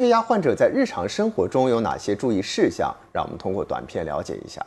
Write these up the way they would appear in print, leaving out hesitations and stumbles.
血压患者在日常生活中有哪些注意事项？让我们通过短片了解一下。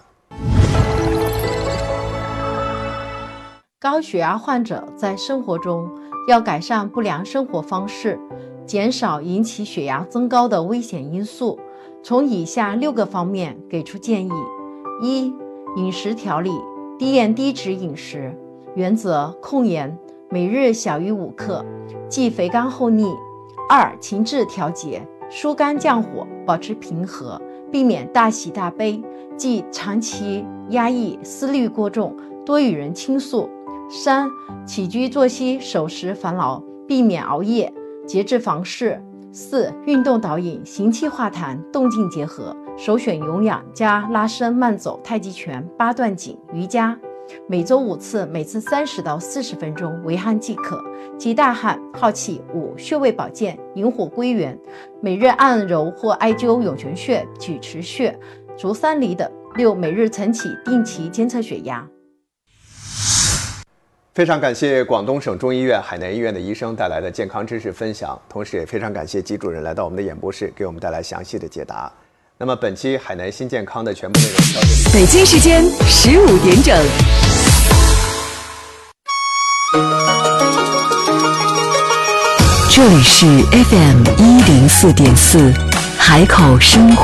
高血压患者在生活中要改善不良生活方式，减少引起血压增高的危险因素，从以下6个方面给出建议。1、饮食调理，低盐低脂饮食，原则控盐，每日小于5克，忌肥甘厚腻。2、情志调节，疏肝降火，保持平和，避免大喜大悲，忌长期压抑，思虑过重，多与人倾诉。3、起居作息守时烦劳，避免熬夜，节制房事。4、运动导引，行气化痰，动静结合，首选有氧加拉伸、慢走、太极拳、8段锦、瑜伽，每周5次，每次30到40分钟，为汗即可。忌大汗、好气。5、穴位保健，引火归元，每日按揉或艾灸涌泉穴、曲池穴、足三里等。6、每日晨起定期监测血压。 非常感谢广东省中医院海南医院的医生带来的健康知识分享，同时也非常感谢季主任来到我们的演播室，给我们带来详细的解答。那么本期海南新健康的全部内容到这里。 北京时间15点整。这里是 FM 104.4海口生活。